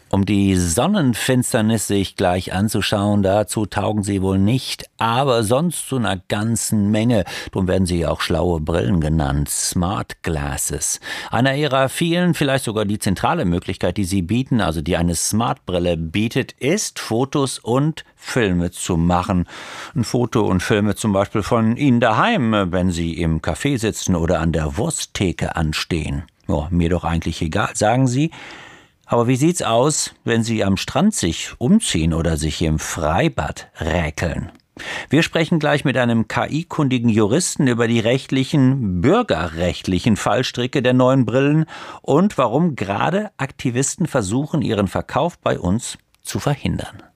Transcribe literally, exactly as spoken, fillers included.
Um die Sonnenfinsternis sich gleich anzuschauen, dazu taugen sie wohl nicht, aber sonst zu einer ganzen Menge. Darum werden sie ja auch schlaue Brillen genannt, Smart Glasses. Einer ihrer vielen, vielleicht sogar die zentrale Möglichkeit, die sie bieten, also die eine Smart-Brille bietet, ist, Fotos und Filme zu machen. Ein Foto und Filme zum Beispiel von Ihnen daheim, wenn Sie im Café sitzen oder an der Wursttheke anstehen. Ja, mir doch eigentlich egal, sagen Sie. Aber wie sieht's aus, wenn Sie am Strand sich umziehen oder sich im Freibad räkeln? Wir sprechen gleich mit einem K I-kundigen Juristen über die rechtlichen, bürgerrechtlichen Fallstricke der neuen Brillen und warum gerade Aktivisten versuchen, ihren Verkauf bei uns zu verhindern.